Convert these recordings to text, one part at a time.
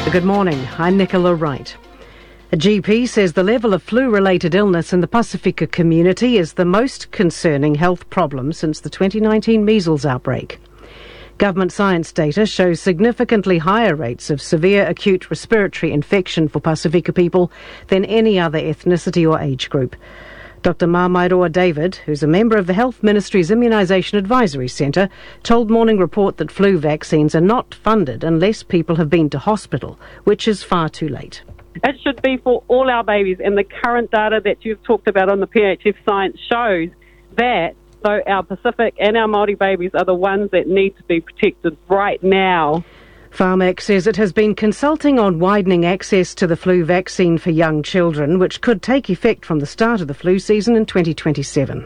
Good morning, I'm Nicola Wright. A GP says the level of flu-related illness in the Pasifika community is the most concerning health problem since the 2019 measles outbreak. Government science data shows significantly higher rates of severe acute respiratory infection for Pasifika people than any other ethnicity or age group. Dr Mamairoa David, who's a member of the Health Ministry's Immunisation Advisory Centre, told Morning Report that flu vaccines are not funded unless people have been to hospital, which is far too late. It should be for all our babies, and the current data that you've talked about on the PHF science shows that so our Pacific and our Māori babies are the ones that need to be protected right now. Pharmac says it has been consulting on widening access to the flu vaccine for young children, which could take effect from the start of the flu season in 2027.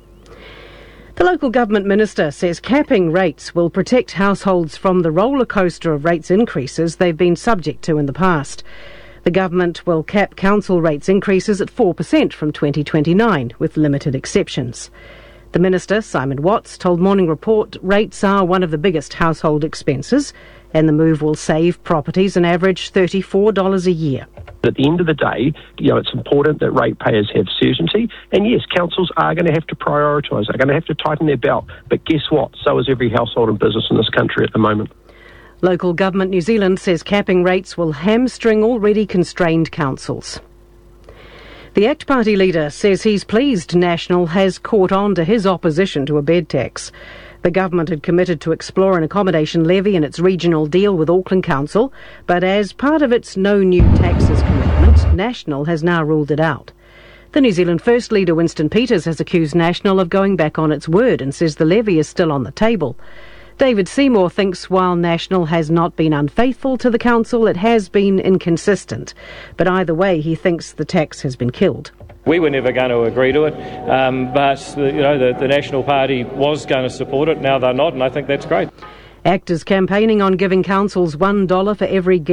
The local government minister says capping rates will protect households from the roller coaster of rates increases they've been subject to in the past. The government will cap council rates increases at 4% from 2029, with limited exceptions. The minister, Simon Watts, told Morning Report rates are one of the biggest household expenses, and the move will save properties an average $34 a year. At the end of the day, it's important that ratepayers have certainty, and yes, councils are going to have to prioritise, they're going to have to tighten their belt, but guess what? So is every household and business in this country at the moment. Local Government New Zealand says capping rates will hamstring already constrained councils. The ACT Party leader says he's pleased National has caught on to his opposition to a bed tax. The government had committed to explore an accommodation levy in its regional deal with Auckland Council, but as part of its no new taxes commitment, National has now ruled it out. The New Zealand First leader Winston Peters has accused National of going back on its word and says the levy is still on the table. David Seymour thinks while National has not been unfaithful to the council, it has been inconsistent. But either way, he thinks the tax has been killed. We were never going to agree to it, but the National Party was going to support it. Now they're not, and I think that's great. ACT is campaigning on giving councils $1 for every